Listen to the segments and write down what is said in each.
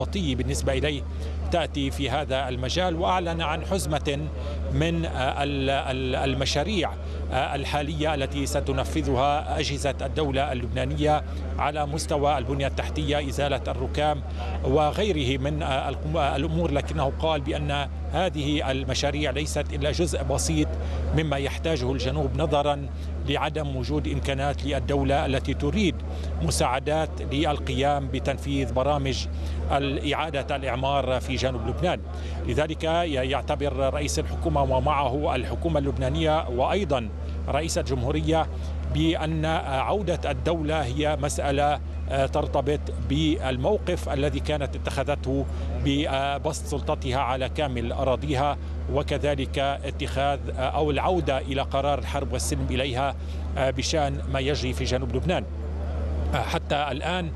بالنسبة إليه تأتي في هذا المجال، وأعلن عن حزمة من المشاريع الحالية التي ستنفذها أجهزة الدولة اللبنانية على مستوى البنية التحتية، إزالة الركام وغيره من الأمور، لكنه قال بأن هذه المشاريع ليست إلا جزء بسيط مما يحتاجه الجنوب، نظرا لعدم وجود إمكانات للدولة التي تريد مساعدات للقيام بتنفيذ برامج إعادة الإعمار في جنوب لبنان. لذلك يعتبر رئيس الحكومة ومعه الحكومة اللبنانية وأيضا رئيس الجمهورية بأن عودة الدولة هي مسألة ترتبط بالموقف الذي كانت اتخذته ببسط سلطتها على كامل أراضيها، وكذلك اتخاذ أو العودة إلى قرار الحرب والسلم إليها بشأن ما يجري في جنوب لبنان. حتى الآن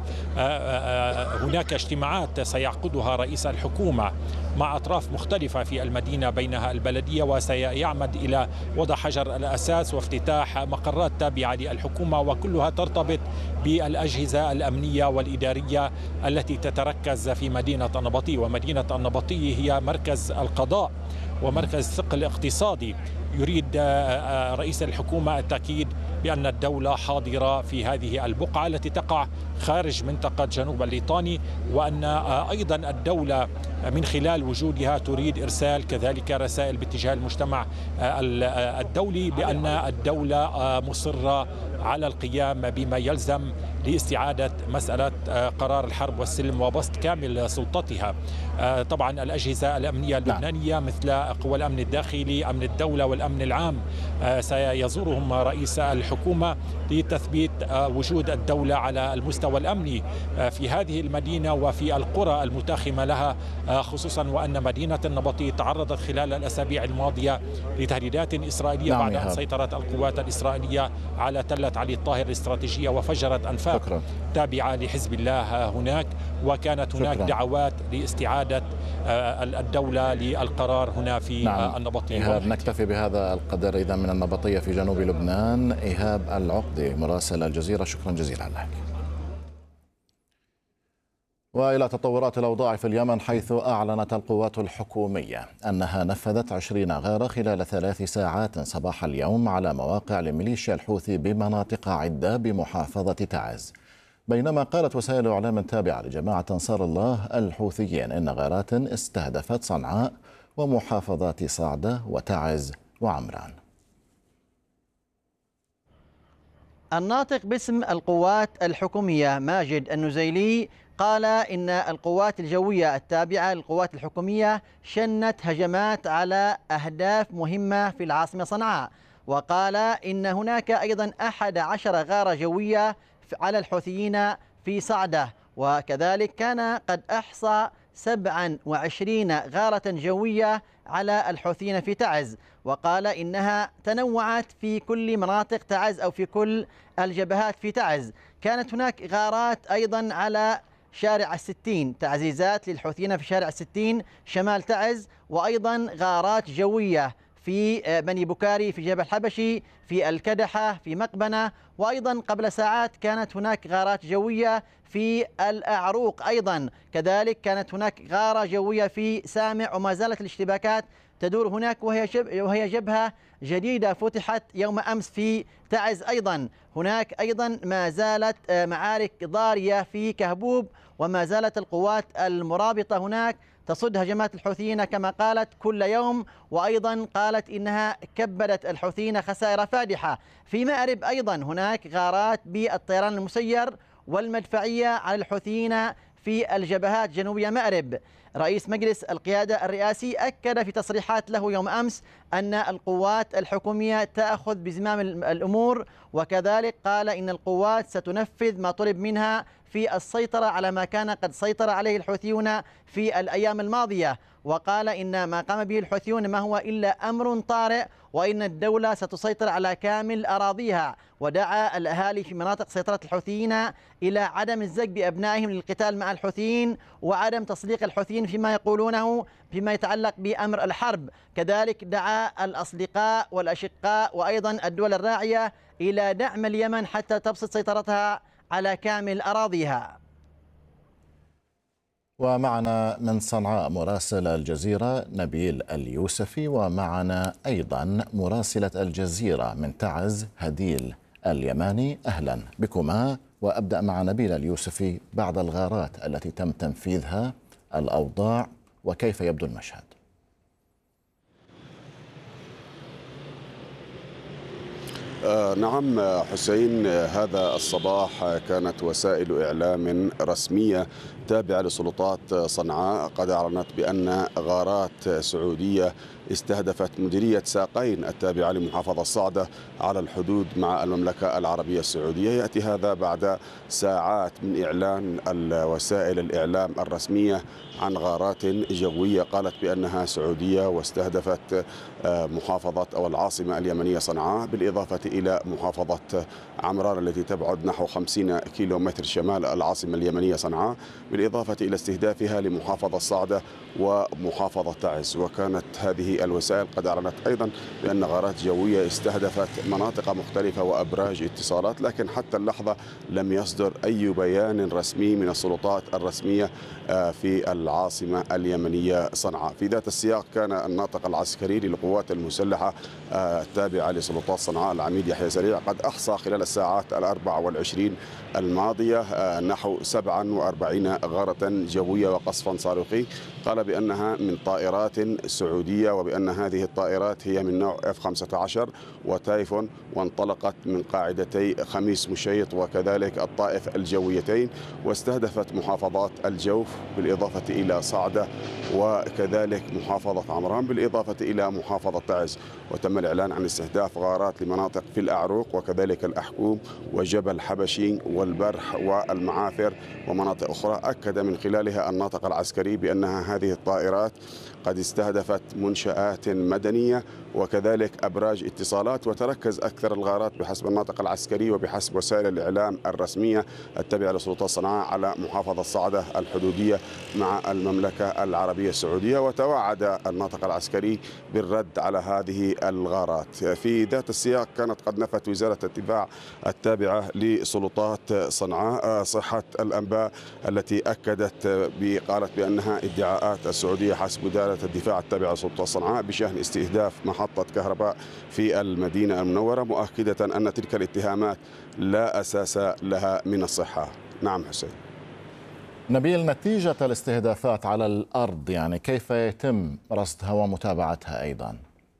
هناك اجتماعات سيعقدها رئيس الحكومة مع أطراف مختلفة في المدينة بينها البلدية، وسيعمد إلى وضع حجر الأساس وافتتاح مقرات تابعة للحكومة، وكلها ترتبط بالأجهزة الأمنية والإدارية التي تتركز في مدينة النبطي. ومدينة النبطي هي مركز القضاء ومركز ثقل اقتصادي. يريد رئيس الحكومة التأكيد بأن الدولة حاضرة في هذه البقعة التي تقع خارج منطقة جنوب الليطاني، وأن أيضا الدولة من خلال وجودها تريد إرسال كذلك رسائل باتجاه المجتمع الدولي بأن الدولة مصرة على القيام بما يلزم لاستعادة مسألة قرار الحرب والسلم وبسط كامل سلطتها. طبعا الأجهزة الأمنية اللبنانية مثل قوى الأمن الداخلي، أمن الدولة والأمن العام سيزورهم رئيس الحكومة لتثبيت وجود الدولة على المستوى الأمني في هذه المدينة وفي القرى المتاخمة لها، خصوصا وأن مدينة النبطي تعرضت خلال الأسابيع الماضية لتهديدات إسرائيلية بعد أن سيطرت القوات الإسرائيلية على تلة علي الطاهر الاستراتيجية وفجرت أنفاق تابعة لحزب الله هناك، وكانت هناك دعوات لاستعادة الدولة للقرار هنا في النبطي. إيهاب، نكتفي بهذا القدر إذا من النبطية في جنوب لبنان. إيهاب العقدي مراسل الجزيرة، شكرا جزيلا لك. وإلى تطورات الأوضاع في اليمن، حيث أعلنت القوات الحكومية أنها نفذت 20 غارة خلال 3 ساعات صباح اليوم على مواقع لميليشيا الحوثي بمناطق عدة بمحافظة تعز، بينما قالت وسائل إعلام تابعة لجماعة أنصار الله الحوثيين إن غارات استهدفت صنعاء ومحافظات صعدة وتعز وعمران. الناطق باسم القوات الحكومية ماجد النزيلي قال إن القوات الجوية التابعة للقوات الحكومية شنت هجمات على أهداف مهمة في العاصمة صنعاء، وقال إن هناك أيضا 11 غارة جوية على الحوثيين في صعدة، وكذلك كان قد أحصى 27 غارة جوية على الحوثيين في تعز، وقال إنها تنوعت في كل مناطق تعز أو في كل الجبهات في تعز. كانت هناك غارات أيضا على شارع 60، تعزيزات للحوثيين في شارع 60 شمال تعز، وأيضا غارات جوية في بني بكاري في جبل الحبشي، في الكدحة، في مقبنة، وأيضا قبل ساعات كانت هناك غارات جوية في الأعروق. أيضا كذلك كانت هناك غارة جوية في سامع، وما زالت الاشتباكات تدور هناك، وهي جبهة جديدة فتحت يوم أمس في تعز. أيضا هناك أيضا ما زالت معارك ضارية في كهبوب، وما زالت القوات المرابطة هناك تصد هجمات الحوثيين كما قالت كل يوم، وأيضا قالت إنها كبدت الحوثيين خسائر فادحة. في مأرب أيضا هناك غارات بالطيران المسير والمدفعية على الحوثيين في الجبهات جنوبية مأرب. رئيس مجلس القيادة الرئاسي أكد في تصريحات له يوم أمس أن القوات الحكومية تأخذ بزمام الأمور، وكذلك قال إن القوات ستنفذ ما طلب منها في السيطرة على ما كان قد سيطر عليه الحوثيون في الأيام الماضية، وقال إن ما قام به الحوثيون ما هو إلا أمر طارئ، وإن الدولة ستسيطر على كامل أراضيها. ودعا الأهالي في مناطق سيطرة الحوثيين إلى عدم الزج بأبنائهم للقتال مع الحوثيين، وعدم تصديق الحوثيين فيما يقولونه فيما يتعلق بأمر الحرب. كذلك دعا الأصدقاء والأشقاء وأيضا الدول الراعية إلى دعم اليمن حتى تبسط سيطرتها على كامل أراضيها. ومعنا من صنعاء مراسل الجزيرة نبيل اليوسفي، ومعنا أيضا مراسلة الجزيرة من تعز هديل اليماني. أهلا بكما. وأبدأ مع نبيل اليوسفي. بعد الغارات التي تم تنفيذها، الأوضاع وكيف يبدو المشهد؟ نعم حسين، هذا الصباح كانت وسائل إعلام رسمية تابعة لسلطات صنعاء قد أعلنت بأن غارات سعودية استهدفت مديرية ساقين التابعة لمحافظة صعدة على الحدود مع المملكة العربية السعودية. يأتي هذا بعد ساعات من إعلان وسائل الإعلام الرسمية عن غارات جوية قالت بأنها سعودية واستهدفت محافظة أو العاصمة اليمنية صنعاء، بالإضافة إلى محافظة عمران التي تبعد نحو 50 كيلومتر شمال العاصمة اليمنية صنعاء، بالإضافة إلى استهدافها لمحافظة صعدة ومحافظة تعز. وكانت هذه الوسائل قد أعلنت أيضا بأن غارات جوية استهدفت مناطق مختلفة وأبراج اتصالات، لكن حتى اللحظة لم يصدر أي بيان رسمي من السلطات الرسمية في العاصمة اليمنية صنعاء. في ذات السياق كان الناطق العسكري للقوات المسلحة التابعة لسلطات صنعاء العميد يحيى سريع قد أحصى خلال الساعات 24 الماضية نحو 47 غارة جوية وقصفا صاروخي، قال بأنها من طائرات سعودية وبأن هذه الطائرات هي من نوع F-15 وتايفون، وانطلقت من قاعدتي خميس مشيط وكذلك الطائف الجويتين، واستهدفت محافظات الجوف بالإضافة إلى صعدة وكذلك محافظة عمران بالإضافة إلى محافظة تعز. وتم الإعلان عن استهداف غارات لمناطق في الأعروق وكذلك الأحكوم وجبل حبشين والبرح والمعافر ومناطق أخرى. أكد من خلالها الناطق العسكري بأنها هذه الطائرات قد استهدفت منشآت مدنية وكذلك أبراج اتصالات، وتركز أكثر الغارات بحسب الناطق العسكري وبحسب وسائل الإعلام الرسمية التابعة لسلطات صنعاء على محافظة صعدة الحدودية مع المملكة العربية السعودية. وتوعد الناطق العسكري بالرد على هذه الغارات. في ذات السياق كانت قد نفت وزارة الدفاع التابعة لسلطات صنعاء صحة الأنباء التي أكدت قالت بأنها ادعاءات السعودية حسب وزارة الدفاع التابعة لسلطات صنعاء بشأن استهداف محطة كهرباء في المدينة المنورة، مؤكدة أن تلك الاتهامات لا أساس لها من الصحة. نعم حسين. نبيل، نتيجة الاستهدافات على الأرض يعني كيف يتم رصدها ومتابعتها أيضا؟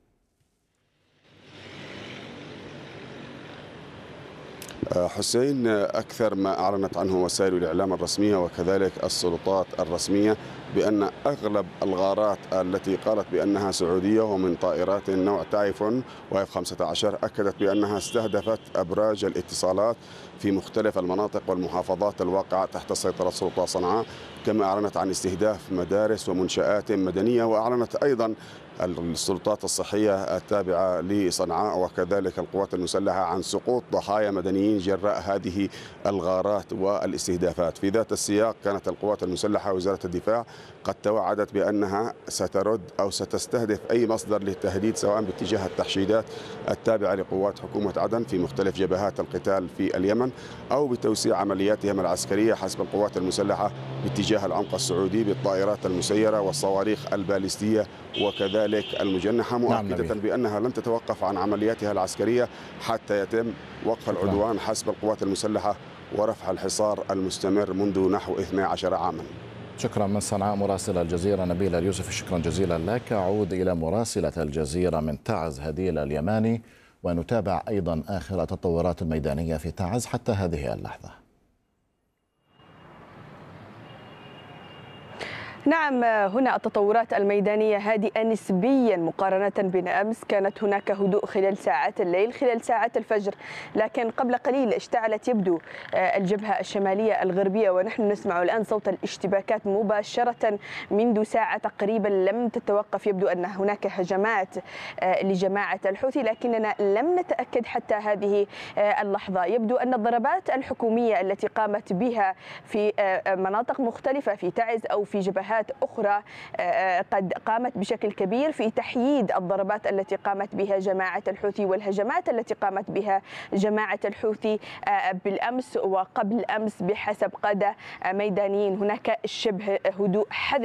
حسين، أكثر ما أعلنت عنه وسائل الإعلام الرسمية وكذلك السلطات الرسمية بأن أغلب الغارات التي قالت بأنها سعودية ومن طائرات نوع تايفون وF-15 أكدت بأنها استهدفت أبراج الاتصالات في مختلف المناطق والمحافظات الواقعة تحت سيطرة سلطات صنعاء، كما أعلنت عن استهداف مدارس ومنشآت مدنية. وأعلنت أيضا السلطات الصحية التابعة لصنعاء وكذلك القوات المسلحة عن سقوط ضحايا مدنيين جراء هذه الغارات والاستهدافات. في ذات السياق كانت القوات المسلحة ووزارة الدفاع قد توعدت بأنها سترد أو ستستهدف أي مصدر للتهديد سواء باتجاه التحشيدات التابعة لقوات حكومة عدن في مختلف جبهات القتال في اليمن أو بتوسيع عملياتهم العسكرية حسب القوات المسلحة باتجاه العمق السعودي بالطائرات المسيرة والصواريخ الباليستية وكذلك المجنحة، مؤكدة بأنها لن تتوقف عن عملياتها العسكرية حتى يتم وقف العدوان حسب القوات المسلحة ورفع الحصار المستمر منذ نحو 12 عاما. شكرا من صنعاء مراسل الجزيرة نبيل اليوسف، شكرا جزيلا لك. أعود إلى مراسلة الجزيرة من تعز هديل اليماني ونتابع أيضا آخر التطورات الميدانية في تعز حتى هذه اللحظة. نعم، هنا التطورات الميدانية هادئة نسبيا مقارنة بالأمس. كانت هناك هدوء خلال ساعات الليل خلال ساعات الفجر، لكن قبل قليل اشتعلت يبدو الجبهة الشمالية الغربية، ونحن نسمع الآن صوت الاشتباكات مباشرة منذ ساعة تقريبا لم تتوقف. يبدو أن هناك هجمات لجماعة الحوثي، لكننا لم نتأكد حتى هذه اللحظة. يبدو أن الضربات الحكومية التي قامت بها في مناطق مختلفة في تعز أو في جبهات جهات أخرى قد قامت بشكل كبير في تحييد الضربات التي قامت بها جماعة الحوثي والهجمات التي قامت بها جماعة الحوثي بالأمس وقبل أمس بحسب قادة ميدانيين. هناك شبه هدوء حذر